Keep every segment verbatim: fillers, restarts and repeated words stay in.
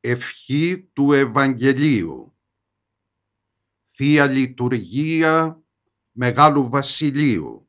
Ευχή του Ευαγγελίου. Θεία Λειτουργία Μεγάλου Βασιλείου.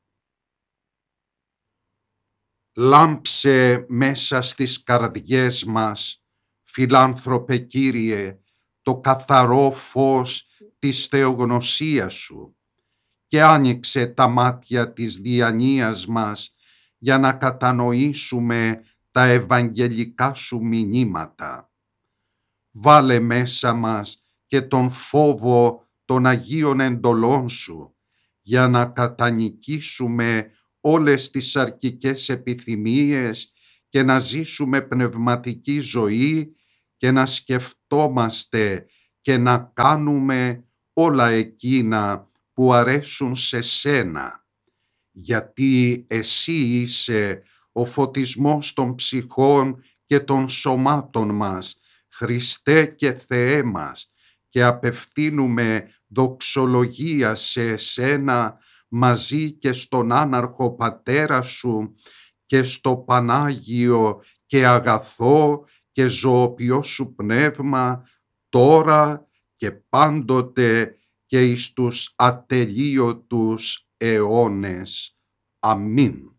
Λάμψε μέσα στις καρδιές μας, φιλάνθρωπε Κύριε, το καθαρό φως της θεογνωσίας Σου και άνοιξε τα μάτια της διανοίας μας για να κατανοήσουμε τα ευαγγελικά Σου μηνύματα. Βάλε μέσα μας και τον φόβο των Αγίων εντολών Σου για να κατανικήσουμε όλες τις σαρκικές επιθυμίες και να ζήσουμε πνευματική ζωή και να σκεφτόμαστε και να κάνουμε όλα εκείνα που αρέσουν σε Σένα, γιατί Εσύ είσαι ο φωτισμός των ψυχών και των σωμάτων μας, Χριστέ και Θεέ μας, και απευθύνουμε δοξολογία σε Εσένα μαζί και στον άναρχο Πατέρα Σου και στο Πανάγιο και αγαθό και ζωοποιό Σου Πνεύμα, τώρα και πάντοτε και εις τους ατελείωτους αιώνες. Αμήν.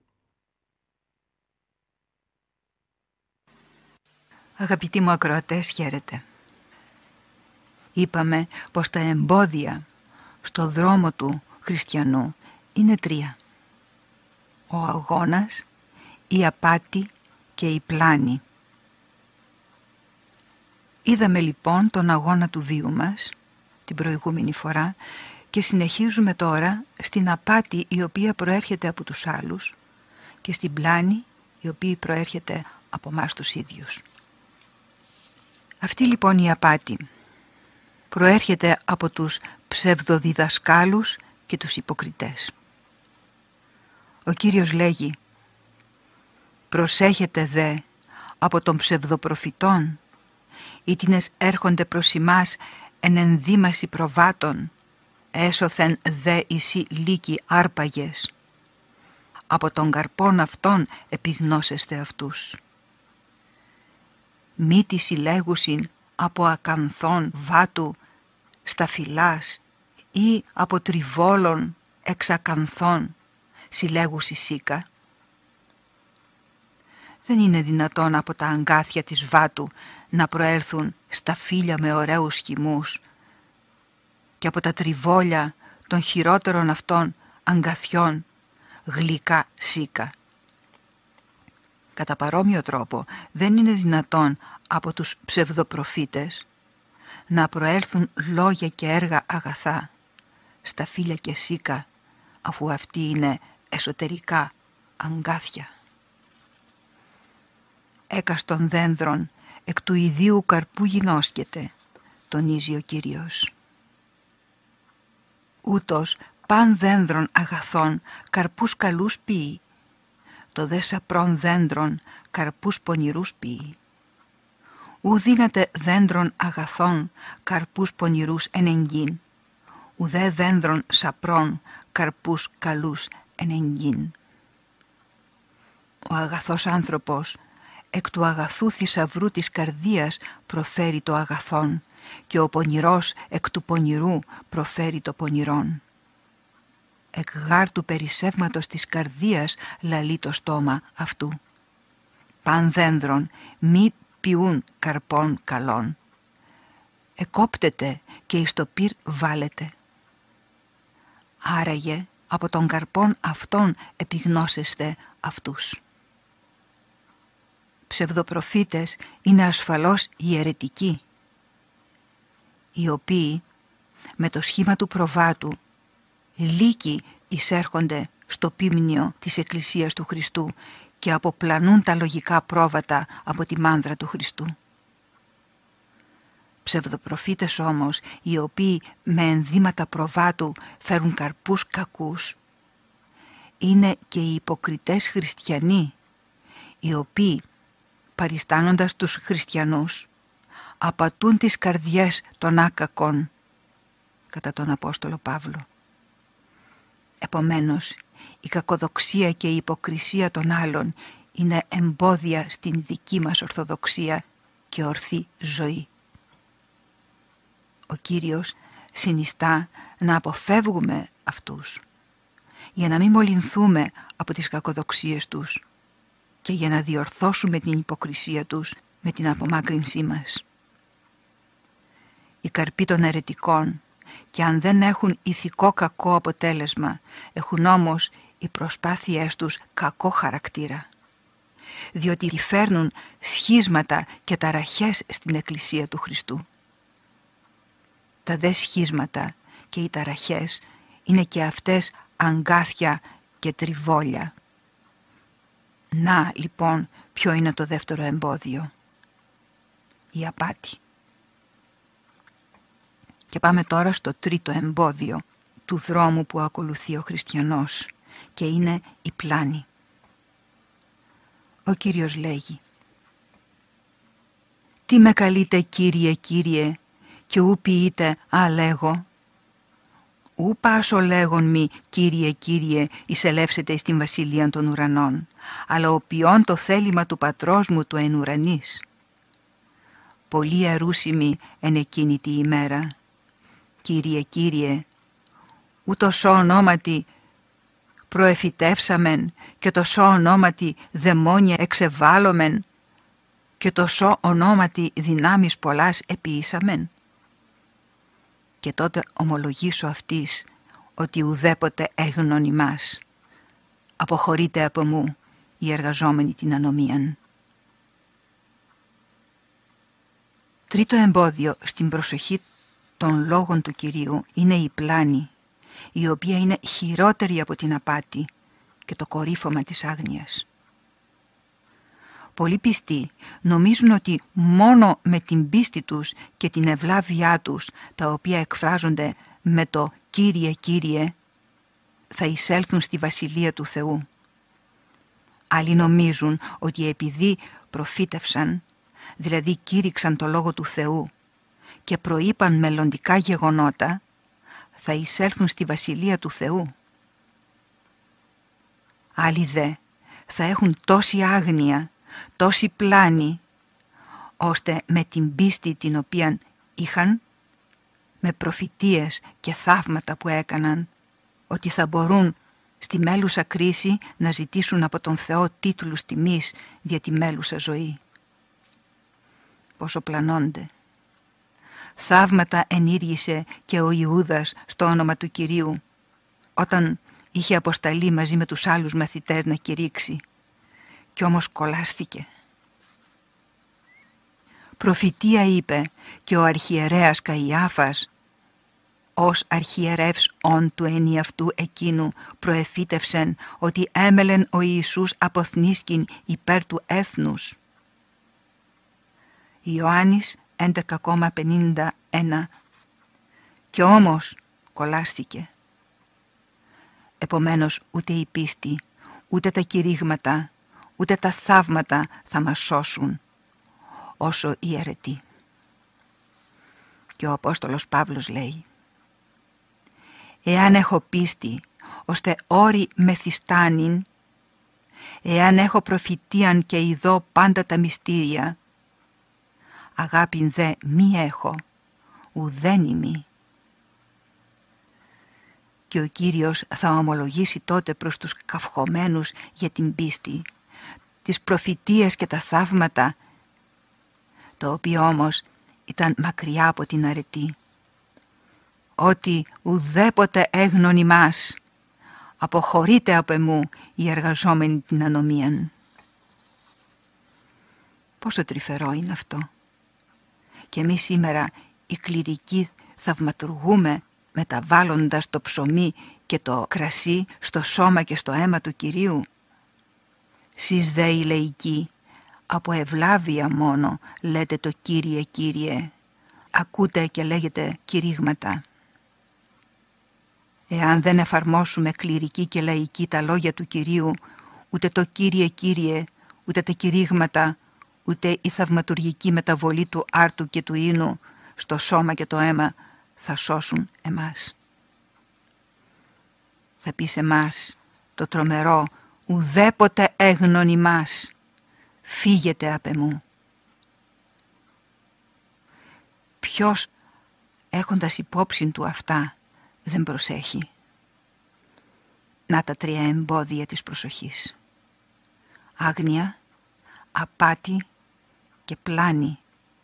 Αγαπητοί μου ακροατές, χαίρετε. Είπαμε πως τα εμπόδια στο δρόμο του χριστιανού είναι τρία. Ο αγώνας, η απάτη και η πλάνη. Είδαμε λοιπόν τον αγώνα του βίου μας την προηγούμενη φορά και συνεχίζουμε τώρα στην απάτη η οποία προέρχεται από τους άλλους και στην πλάνη η οποία προέρχεται από εμάς τους ίδιους. Αυτή λοιπόν η απάτη προέρχεται από τους ψευδοδιδασκάλους και τους υποκριτές. Ο Κύριος λέγει «Προσέχετε δε από των ψευδοπροφητών, ήτινες έρχονται προς ημάς εν ενδύμαση προβάτων, έσωθεν δε εισι λύκοι άρπαγες. Από των καρπών αυτών επιγνώσεστε αυτούς. Μη τη συλλέγουσιν από ακανθών βάτου σταφυλάς ή από τριβόλων εξακανθών συλλέγουσι σίκα. Δεν είναι δυνατόν από τα αγκάθια της βάτου να προέλθουν σταφύλια με ωραίους χυμούς και από τα τριβόλια των χειρότερων αυτών αγκαθιών γλυκά σίκα. Κατά παρόμοιο τρόπο δεν είναι δυνατόν από τους ψευδοπροφήτες να προέλθουν λόγια και έργα αγαθά, σταφύλια και σίκα, αφού αυτοί είναι εσωτερικά αγκάθια. Έκαστον δένδρον εκ του ιδίου καρπού γινώσκεται, τονίζει ο Κύριος. Ούτως παν δένδρον αγαθών καρπούς καλούς ποιεί, το δε σαπρών δέντρον καρπούς πονηρούς ποιεί. Ου δύναται δέντρον αγαθών καρπούς πονηρούς εν εγγύν, ουδέ δένδρον σαπρών καρπούς καλούς εν εγγύν. Ο αγαθός άνθρωπος εκ του αγαθού θησαυρού της καρδίας προφέρει το αγαθόν και ο πονηρός εκ του πονηρού προφέρει το πονηρόν. Εκ γάρ του περισσεύματος της καρδίας λαλεί το στόμα αυτού. Παν δένδρον μη ποιούν καρπών καλών. Εκόπτεται και εις το πυρ βάλετε. Άραγε από των καρπών αυτών επιγνώσεστε αυτούς. Ψευδοπροφήτες είναι ασφαλώς οι αιρετικοί, οι οποίοι με το σχήμα του προβάτου λύκοι εισέρχονται στο πίμνιο της Εκκλησίας του Χριστού και αποπλανούν τα λογικά πρόβατα από τη μάνδρα του Χριστού. Ψευδοπροφήτες όμως, οι οποίοι με ενδύματα προβάτου φέρουν καρπούς κακούς, είναι και οι υποκριτές χριστιανοί, οι οποίοι παριστάνοντας τους χριστιανούς απατούν τις καρδιές των άκακων, κατά τον Απόστολο Παύλο. Επομένως, η κακοδοξία και η υποκρισία των άλλων είναι εμπόδια στην δική μας ορθοδοξία και ορθή ζωή. Ο Κύριος συνιστά να αποφεύγουμε αυτούς, για να μην μολυνθούμε από τις κακοδοξίες τους και για να διορθώσουμε την υποκρισία τους με την απομάκρυνσή μας. Οι καρποί των αιρετικών, και αν δεν έχουν ηθικό κακό αποτέλεσμα, έχουν όμως οι προσπάθειές τους κακό χαρακτήρα, διότι φέρνουν σχίσματα και ταραχές στην Εκκλησία του Χριστού. Τα δε σχίσματα και οι ταραχές είναι και αυτές αγκάθια και τριβόλια. Να λοιπόν ποιο είναι το δεύτερο εμπόδιο. Η απάτη. Και πάμε τώρα στο τρίτο εμπόδιο του δρόμου που ακολουθεί ο χριστιανός, και είναι η πλάνη. Ο Κύριος λέγει: «Τι με καλείτε, Κύριε, Κύριε, και ου ποιείτε α λέγω. Ου πάσο λέγον μη, Κύριε, Κύριε, εισελεύσετε εις την βασιλεία των ουρανών, αλλά ο ποιόν το θέλημα του πατρός μου του εν ουρανής. Πολύ αρούσιμη εν εκείνη τη ημέρα. Κύριε, Κύριε, ούτως ονόματι προεφητεύσαμεν και τόσο ονόματι δαιμόνια εξεβάλλομεν και τόσο ονόματι δυνάμεις πολλάς επιήσαμεν. Και τότε ομολογήσω αυτής ότι ουδέποτε έγνων ημάς. Αποχωρείτε από μου οι εργαζόμενοι την ανομίαν». Τρίτο εμπόδιο στην προσοχή των λόγων του Κυρίου είναι η πλάνη, η οποία είναι χειρότερη από την απάτη και το κορύφωμα της άγνοιας. Πολλοί πιστοί νομίζουν ότι μόνο με την πίστη τους και την ευλάβειά τους, τα οποία εκφράζονται με το «Κύριε, Κύριε», θα εισέλθουν στη Βασιλεία του Θεού. Άλλοι νομίζουν ότι επειδή προφήτευσαν, δηλαδή κήρυξαν το Λόγο του Θεού και προείπαν μελλοντικά γεγονότα, θα εισέλθουν στη Βασιλεία του Θεού. Άλλοι δε θα έχουν τόση άγνοια, τόση πλάνη, ώστε με την πίστη την οποία είχαν, με προφητείες και θαύματα που έκαναν, ότι θα μπορούν στη μέλουσα κρίση να ζητήσουν από τον Θεό τίτλους τιμής για τη μέλουσα ζωή. Πόσο πλανώνται. Θαύματα ενήργησε και ο Ιούδας στο όνομα του Κυρίου, όταν είχε αποσταλεί μαζί με τους άλλους μαθητές να κηρύξει, κι όμως κολλάστηκε. Προφητεία είπε και ο αρχιερέας Καϊάφας, ως αρχιερεύς όν του ενιαυτού εκείνου προεφήτευσεν ότι έμελεν ο Ιησούς αποθνίσκην υπέρ του έθνους. Ιωάννης έντεκα πενήντα ένα. Και όμως κολλάστηκε. Επομένως ούτε η πίστη, ούτε τα κηρύγματα, ούτε τα θαύματα θα μας σώσουν, όσο η αιρετή. Και ο Απόστολος Παύλος λέει: «Εάν έχω πίστη, ώστε όρη μεθυστάνην, εάν έχω προφητείαν και ειδώ πάντα τα μυστήρια, αγάπην δε μη έχω, ουδέν ημί». Και ο Κύριος θα ομολογήσει τότε προς τους καυχωμένους για την πίστη, τις προφητείες και τα θαύματα, τα οποία όμως ήταν μακριά από την αρετή, ότι ουδέποτε έγνων ημάς, αποχωρείτε από εμού οι εργαζόμενοι την ανομίαν. Πόσο τρυφερό είναι αυτό. Και εμείς σήμερα οι κληρικοί θαυματουργούμε μεταβάλλοντας το ψωμί και το κρασί στο σώμα και στο αίμα του Κυρίου. Σεις δε οι λαϊκοί, από ευλάβεια μόνο λέτε το Κύριε, Κύριε, ακούτε και λέγετε κηρύγματα. Εάν δεν εφαρμόσουμε κληρικοί και λαϊκοί τα λόγια του Κυρίου, ούτε το Κύριε, Κύριε, ούτε τα κηρύγματα, ούτε η θαυματουργική μεταβολή του άρτου και του ίνου στο σώμα και το αίμα θα σώσουν εμάς. Θα πει σε εμάς το τρομερό «Ουδέποτε έγνων ημάς, φύγετε απ' εμού». ποιος, έχοντας υπόψη του αυτά, δεν προσέχει. Να τα τρία εμπόδια της προσοχής. Άγνοια, απάτη και πλάνη.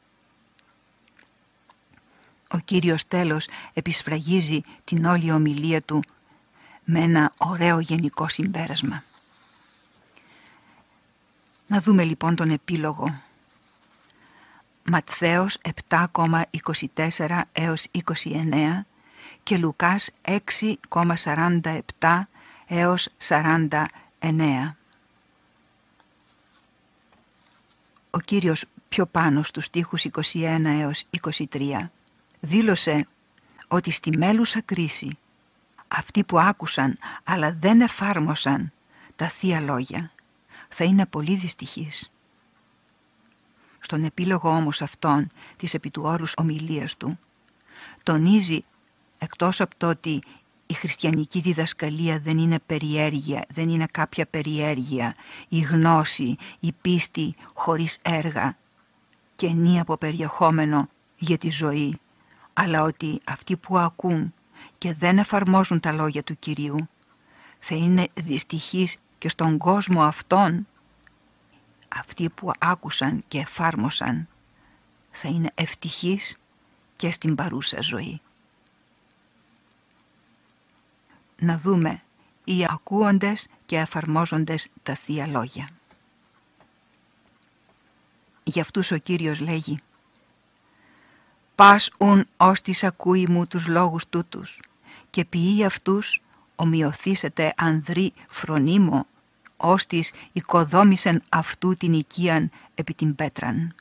Ο Κύριος τέλος επισφραγίζει την όλη ομιλία του με ένα ωραίο γενικό συμπέρασμα. Να δούμε λοιπόν τον επίλογο. Ματθαίος επτά είκοσι τέσσερα έως είκοσι εννέα και Λουκάς έξι σαράντα επτά έως σαράντα εννέα. Ο Κύριος πιο πάνω στους στίχους είκοσι ένα έως είκοσι τρία δήλωσε ότι στη μέλουσα κρίση αυτοί που άκουσαν αλλά δεν εφάρμοσαν τα Θεία Λόγια θα είναι πολύ δυστυχείς. Στον επίλογο όμως αυτόν της επί του όρους ομιλίας του τονίζει, εκτός από το ότι η χριστιανική διδασκαλία δεν είναι περιέργεια, δεν είναι κάποια περιέργεια, η γνώση, η πίστη χωρίς έργα, κενή από περιεχόμενο για τη ζωή, αλλά ότι αυτοί που ακούν και δεν εφαρμόζουν τα λόγια του Κυρίου θα είναι δυστυχείς και στον κόσμο αυτόν. Αυτοί που άκουσαν και εφάρμοσαν θα είναι ευτυχείς και στην παρούσα ζωή. Να δούμε οι ακούοντες και εφαρμόζοντες τα Θεία Λόγια. Γι' αυτούς ο Κύριος λέγει «Πας ουν ώστις ακούει μου τους λόγους τούτους και ποιεί αυτούς ομοιωθήσετε ανδρή φρονίμο ώστις οικοδόμησεν αυτού την οικίαν επί την πέτραν».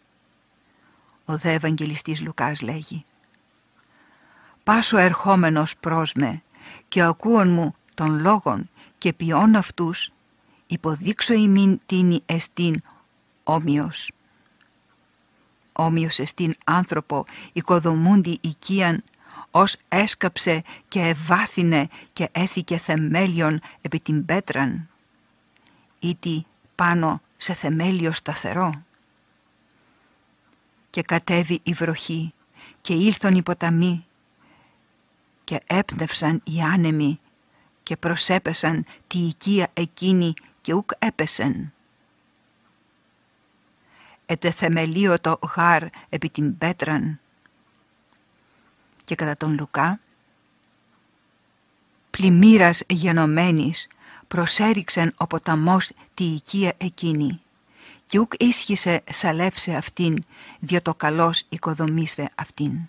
Ο δε Ευαγγελιστής Λουκάς λέγει «Πάσο ερχόμενος προς με και ακούων μου των λόγων και ποιών αυτούς υποδείξω ημίν τίνι εστίν όμοιος. Όμοιος εστίν άνθρωπο οικοδομούντι οικίαν ως έσκαψε και ευάθυνε και έθηκε θεμέλιον επί την πέτραν, ήτι πάνω σε θεμέλιο σταθερό. Και κατέβη η βροχή και ήλθον οι ποταμοί και έπνευσαν οι άνεμοι και προσέπεσαν τη οικία εκείνη και ουκ έπεσεν. Ετεθεμελίωτο γάρ επί την πέτραν. Και κατά τον Λουκά, πλημμύρας γενομένης προσέριξεν ο ποταμός τη οικία εκείνη και ουκ ίσχυσε σαλεύσε αυτήν, διό το καλός οικοδομήστε αυτήν.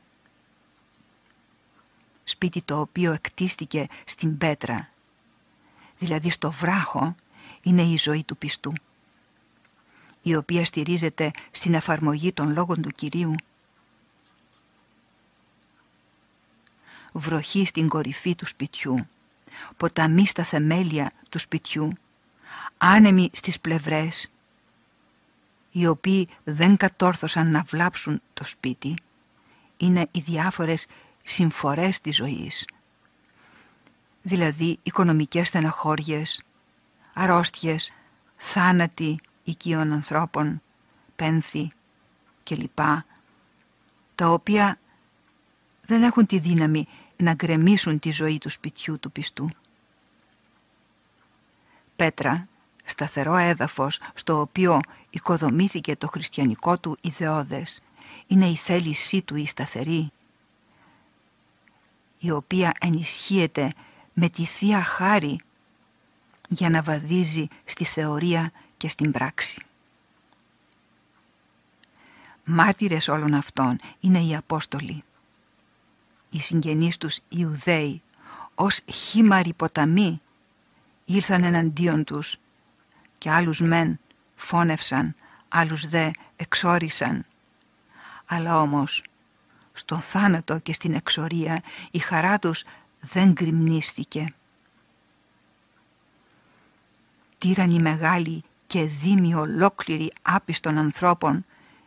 Σπίτι το οποίο εκτίστηκε στην πέτρα, δηλαδή στο βράχο, είναι η ζωή του πιστού, η οποία στηρίζεται στην εφαρμογή των λόγων του Κυρίου. Βροχή στην κορυφή του σπιτιού, ποταμοί στα θεμέλια του σπιτιού, άνεμοι στις πλευρές, οι οποίοι δεν κατόρθωσαν να βλάψουν το σπίτι, είναι οι διάφορες συμφορές της ζωής, δηλαδή οικονομικές στεναχώριες, αρρώστιες, θάνατοι οικείων ανθρώπων, πένθη κλπ, τα οποία δεν έχουν τη δύναμη να γκρεμίσουν τη ζωή του σπιτιού του πιστού. Πέτρα, σταθερό έδαφος στο οποίο οικοδομήθηκε το χριστιανικό του ιδεώδες, είναι η θέλησή του η σταθερή, η οποία ενισχύεται με τη Θεία Χάρη για να βαδίζει στη θεωρία και στην πράξη. Μάρτυρες όλων αυτών είναι οι Απόστολοι. Οι συγγενείς τους Ιουδαίοι ως χήμαροι ποταμοί ήλθαν εναντίον τους και άλλους μεν φώνευσαν, άλλους δε εξόρισαν. Αλλά όμως στον θάνατο και στην εξορία η χαρά τους δεν γκριμνίστηκε. Τύρανοι μεγάλοι και δήμοι ολόκληροι άπιστων ανθρώπων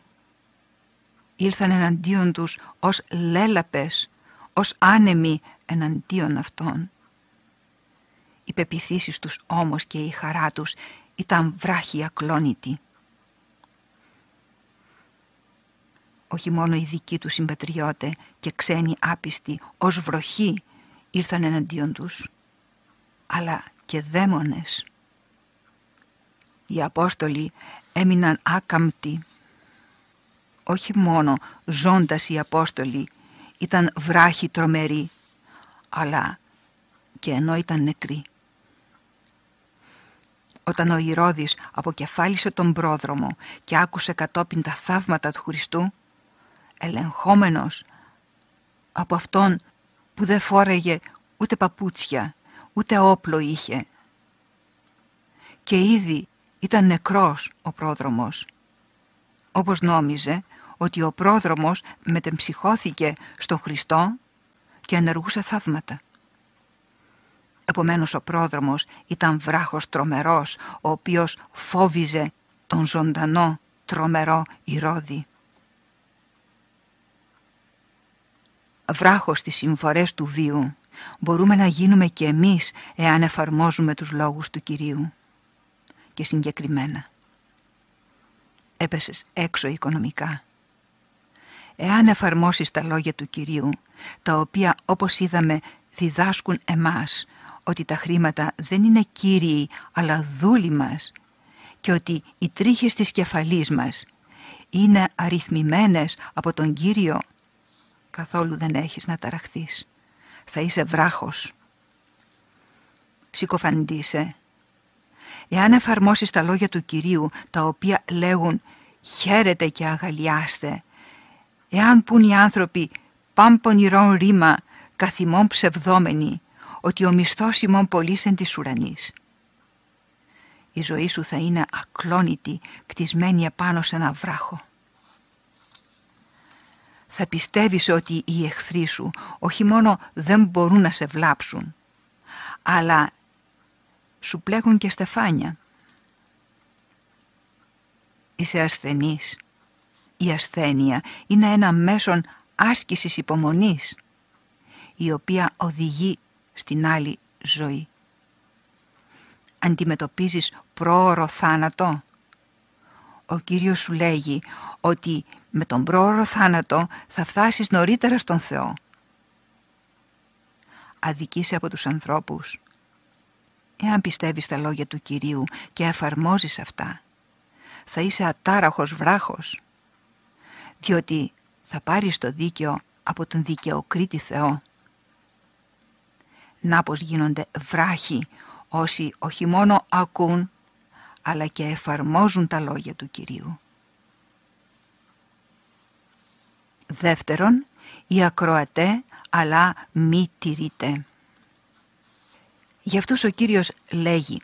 ήλθαν εναντίον τους ως λέλαπες, ως άνεμοι εναντίον αυτών. Οι πεποιθήσεις τους όμως και η χαρά τους ήταν βράχοι ακλόνητοι. όχι μόνο οι δικοί του συμπατριώτε και ξένοι άπιστοι ως βροχή ήρθαν εναντίον τους, αλλά και δαίμονες. Οι Απόστολοι έμειναν άκαμπτοι. Όχι μόνο ζώντας οι Απόστολοι ήταν βράχοι τρομεροί, αλλά και ενώ ήταν νεκροί. Όταν ο Ηρώδης αποκεφάλισε τον πρόδρομο και άκουσε κατόπιν τα θαύματα του Χριστού, ελεγχόμενος από αυτόν που δεν φόρεγε ούτε παπούτσια, ούτε όπλο είχε, και ήδη ήταν νεκρός ο πρόδρομος, όπως νόμιζε ότι ο πρόδρομος μετεμψυχώθηκε στο Χριστό και ενεργούσε θαύματα. Επομένως ο πρόδρομος ήταν βράχος τρομερός, ο οποίος φόβιζε τον ζωντανό τρομερό Ηρώδη. Βράχος στις συμφορές του βίου μπορούμε να γίνουμε και εμείς εάν εφαρμόζουμε τους λόγους του Κυρίου. Και συγκεκριμένα, έπεσες έξω οικονομικά. Εάν εφαρμόσεις τα λόγια του Κυρίου, τα οποία όπως είδαμε διδάσκουν εμάς ότι τα χρήματα δεν είναι κύριοι αλλά δούλοι μας και ότι οι τρίχες της κεφαλής μας είναι αριθμημένες από τον Κύριο, καθόλου δεν έχεις να ταραχθείς. Θα είσαι βράχος. Συκοφαντήσε. Εάν εφαρμόσεις τα λόγια του Κυρίου, τα οποία λέγουν «χαίρετε και αγαλιάστε», εάν πουν οι άνθρωποι «παν πονηρόν ρήμα, καθημών ψευδόμενοι», ότι ο μισθός ημών πολλής εν της ουρανής, η ζωή σου θα είναι ακλόνητη, κτισμένη επάνω σε ένα βράχο. Θα πιστεύεις ότι οι εχθροί σου όχι μόνο δεν μπορούν να σε βλάψουν, αλλά σου πλέγουν και στεφάνια. Είσαι ασθενής. Η ασθένεια είναι ένα μέσον άσκησης υπομονής, η οποία οδηγεί στην άλλη ζωή. Αντιμετωπίζεις πρόωρο θάνατο. Ο Κύριος σου λέγει ότι με τον πρόωρο θάνατο θα φτάσεις νωρίτερα στον Θεό. Αδικείσαι από τους ανθρώπους. Εάν πιστεύεις τα λόγια του Κυρίου και εφαρμόζεις αυτά, θα είσαι ατάραχος βράχος, διότι θα πάρεις το δίκαιο από τον δικαιοκρίτη Θεό. Να πως γίνονται βράχοι όσοι όχι μόνο ακούν, αλλά και εφαρμόζουν τα λόγια του Κυρίου. Δεύτερον, οι ακροατέ, αλλά μη τηρείτε. Γι' αυτούς ο Κύριος λέγει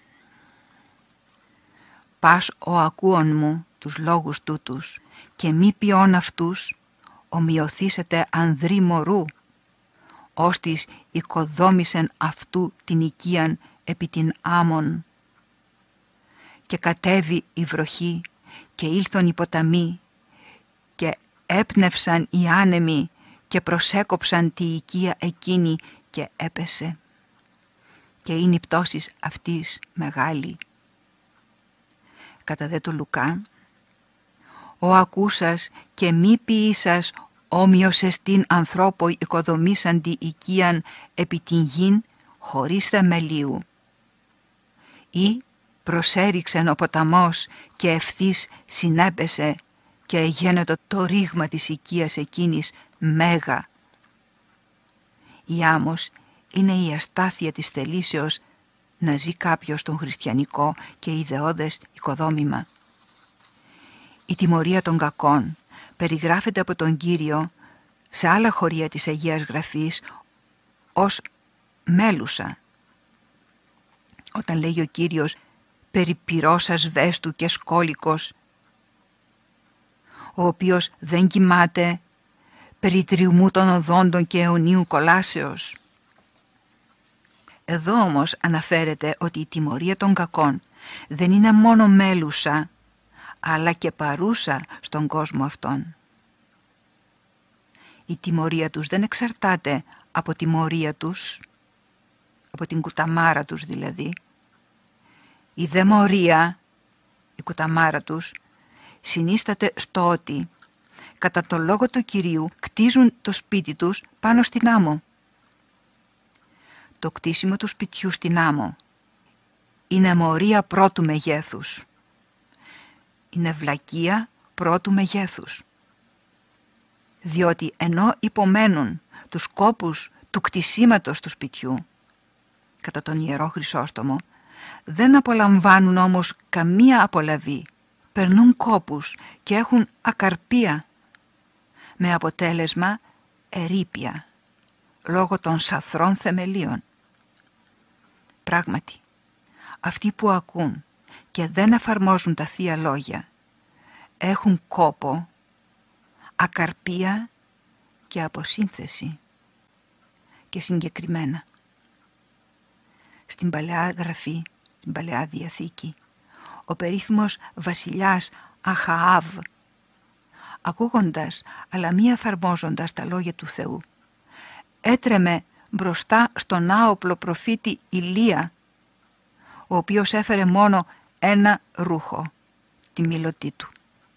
«Πας ο ακούων μου τους λόγους τούτους και μη ποιών αυτούς ομοιωθήσετε ανδρή μωρού, ώστις οικοδόμησεν αυτού την οικίαν επί την άμμον. Και κατέβη η βροχή και ήλθον οι ποταμοί και έπνευσαν οι άνεμοι και προσέκοψαν τη οικία εκείνη και έπεσε. Και είναι η πτώση αυτής μεγάλη». Κατά δε το Λουκά, «Ο ακούσας και μη ποιήσας όμοιος εστίν ανθρώπο οικοδομήσαντι οικίαν επί την γην χωρίς θεμελίου. Ή προσέριξεν ο ποταμός και ευθύς συνέπεσε και εγένετο το ρήγμα της οικίας εκείνης μέγα». Η άμμος είναι η αστάθεια της θελήσεως να ζει κάποιος τον χριστιανικό και ιδεώδες οικοδόμημα. Η τιμωρία των κακών περιγράφεται από τον Κύριο σε άλλα χωρία της Αγίας Γραφής ως μέλουσα. Όταν λέγει ο Κύριος «περί πυρός ασβέστου και σκόλικος», ο οποίος δεν κοιμάται, περί τριουμού των οδόντων και αιωνίου κολάσεως. Εδώ όμως αναφέρεται ότι η τιμωρία των κακών δεν είναι μόνο μέλουσα, αλλά και παρούσα στον κόσμο αυτόν. Η τιμωρία τους δεν εξαρτάται από τη μορία τους, από την κουταμάρα τους δηλαδή. Η δε μορία, η κουταμάρα τους, συνίσταται στο ότι κατά το λόγο του Κυρίου κτίζουν το σπίτι τους πάνω στην άμμο. Το κτίσιμο του σπιτιού στην άμμο είναι μορία πρώτου μεγέθους. Είναι βλακεία πρώτου μεγέθους. Διότι ενώ υπομένουν τους κόπους του κτισίματος του σπιτιού, κατά τον Ιερό Χρυσόστομο, δεν απολαμβάνουν όμως καμία απολαβή. Περνούν κόπους και έχουν ακαρπία, με αποτέλεσμα ερείπια, λόγω των σαθρών θεμελίων. Πράγματι, αυτοί που ακούν και δεν εφαρμόζουν τα Θεία Λόγια έχουν κόπο, ακαρπία και αποσύνθεση. Και συγκεκριμένα, στην Παλαιά Γραφή, στην Παλαιά Διαθήκη, ο περίφημος βασιλιάς Αχαάβ, ακούγοντας αλλά μη εφαρμόζοντας τα λόγια του Θεού, έτρεμε μπροστά στον άοπλο προφήτη Ηλία, ο οποίος έφερε μόνο ένα ρούχο, τη μήλωτή του.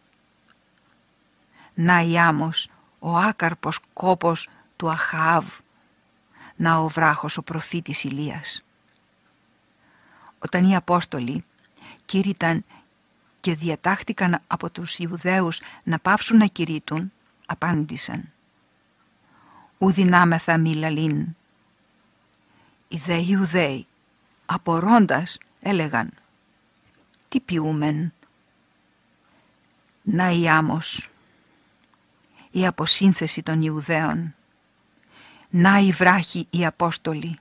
Να η άμμος, ο άκαρπος κόπος του Αχαάβ, να ο βράχος ο προφήτης Ηλίας. Όταν οι Απόστολοι κήρυταν και διατάχθηκαν από τους Ιουδαίους να πάυσουν να κηρύττουν, απάντησαν: «Ου δυνάμεθα μη λαλήν». Οι δε Ιουδαίοι, απορώντας, έλεγαν: «Τι ποιούμεν?» Να η άμμος, η αποσύνθεση των Ιουδαίων. Να οι βράχοι οι Απόστολοι.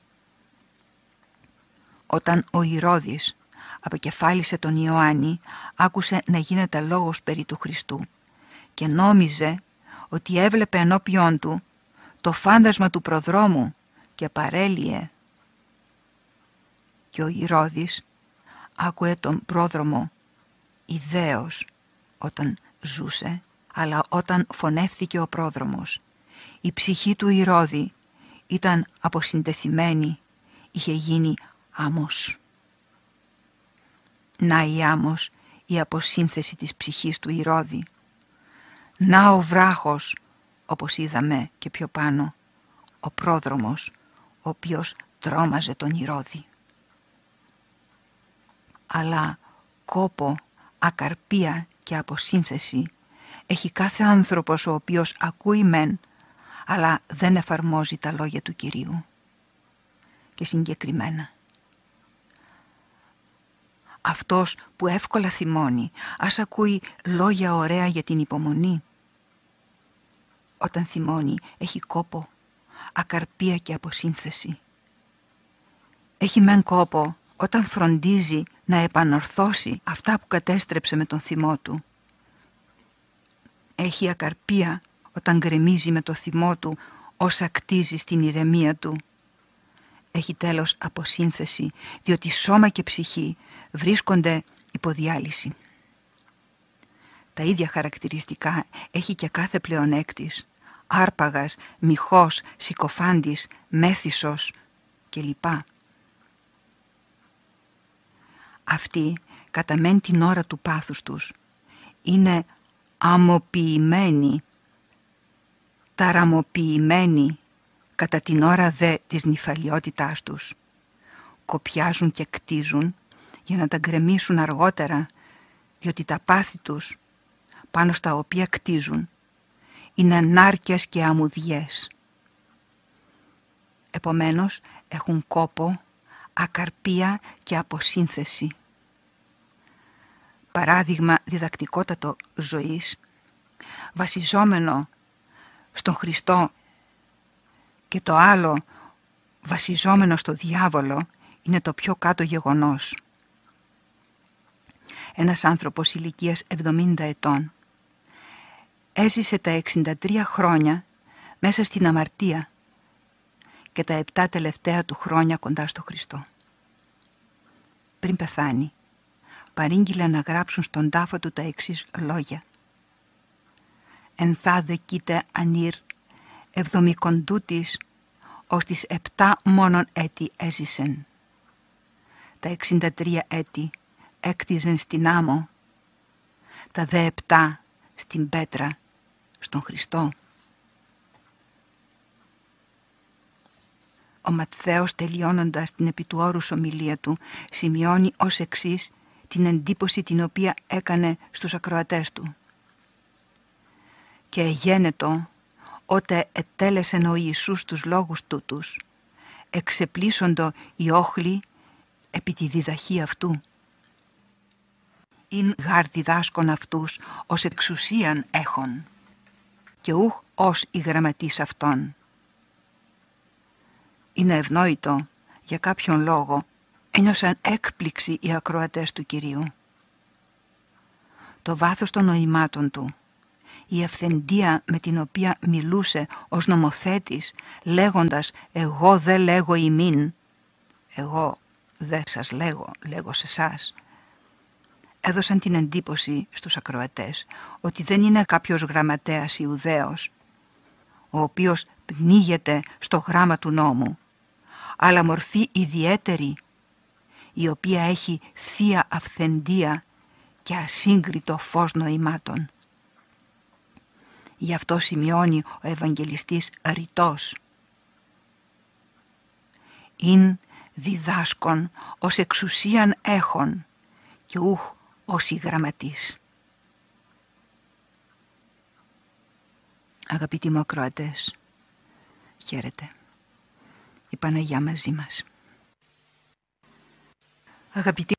Όταν ο Ηρώδης αποκεφάλισε τον Ιωάννη, άκουσε να γίνεται λόγος περί του Χριστού και νόμιζε ότι έβλεπε ενώπιόν του το φάντασμα του προδρόμου και παρέλυε. Και ο Ηρώδης άκουε τον πρόδρομο ιδέως όταν ζούσε, αλλά όταν φωνεύθηκε ο πρόδρομος, η ψυχή του Ηρώδη ήταν αποσυντεθειμένη, είχε γίνει άμμος. Να η άμμος, η αποσύνθεση της ψυχής του Ηρώδη. Να ο βράχος, όπως είδαμε και πιο πάνω, ο πρόδρομος, ο οποίος τρόμαζε τον Ηρώδη. Αλλά κόπο, ακαρπία και αποσύνθεση έχει κάθε άνθρωπος ο οποίος ακούει μεν, αλλά δεν εφαρμόζει τα λόγια του Κυρίου. Και συγκεκριμένα, αυτός που εύκολα θυμώνει, ας ακούει λόγια ωραία για την υπομονή. Όταν θυμώνει έχει κόπο, ακαρπία και αποσύνθεση. Έχει μεν κόπο όταν φροντίζει να επανορθώσει αυτά που κατέστρεψε με τον θυμό του. Έχει ακαρπία όταν γκρεμίζει με το θυμό του όσα κτίζει στην ηρεμία του. Έχει τέλος αποσύνθεση, διότι σώμα και ψυχή βρίσκονται υπό διάλυση. Τα ίδια χαρακτηριστικά έχει και κάθε πλεονέκτης, άρπαγας, μυχός, συκοφάντης, μέθησος κλπ. Αυτοί, κατά μεν την ώρα του πάθους τους, είναι αμμοποιημένοι, ταραμοποιημένοι, κατά την ώρα δε της νηφαλιότητάς τους. Κοπιάζουν και κτίζουν για να τα γκρεμίσουν αργότερα, διότι τα πάθη τους, πάνω στα οποία κτίζουν, είναι ανάρκειας και αμμουδιές. Επομένως, έχουν κόπο, ακαρπία και αποσύνθεση. Παράδειγμα διδακτικότατο ζωής, βασιζόμενο στον Χριστό, και το άλλο βασιζόμενο στο διάβολο, είναι το πιο κάτω γεγονός. Ένας άνθρωπος ηλικίας εβδομήντα ετών έζησε τα εξήντα τρία χρόνια μέσα στην αμαρτία και τα επτά τελευταία του χρόνια κοντά στο Χριστό. Πριν πεθάνει, παρήγγειλε να γράψουν στον τάφο του τα εξής λόγια: «Εν θα δε κοίτε ανήρ εβδομικοντούτης, ως τις επτά μόνον έτη έζησεν. Τα εξήντα τρία έτη έκτιζεν στην άμμο, τα δε επτά στην πέτρα στον Χριστό. Ο Ματθαίος, τελειώνοντας την επί του όρους ομιλία του, σημειώνει ως εξής την εντύπωση την οποία έκανε στους ακροατές του. «Και εγένετο, ότε ετέλεσεν ο Ιησούς τους λόγους τούτους, εξεπλήσοντο οι όχλοι επί τη διδαχή αυτού. Ειν γάρ διδάσκον αυτούς ως εξουσίαν έχων, και ούχ ως οι γραμματείς αυτών». Είναι ευνόητο, για κάποιον λόγο, ένιωσαν έκπληξη οι ακροατές του Κυρίου. Το βάθος των νοημάτων του, η αυθεντία με την οποία μιλούσε ως νομοθέτης, λέγοντας «εγώ δε λέγω ημίν», «εγώ δε σας λέγω, λέγω σε εσάς», έδωσαν την εντύπωση στους ακροατές ότι δεν είναι κάποιος γραμματέας Ιουδαίος, ο οποίος πνίγεται στο γράμμα του νόμου, αλλά μορφή ιδιαίτερη, η οποία έχει θεία αυθεντία και ασύγκριτο φως νοημάτων. Γι' αυτό σημειώνει ο Ευαγγελιστής ρητός. «Ειν διδάσκον ως εξουσίαν έχων και ούχ ως οι γραμματείς». Αγαπητοί μου ακροατές, χαίρετε. Η Παναγιά μαζί μας. Αγαπητοί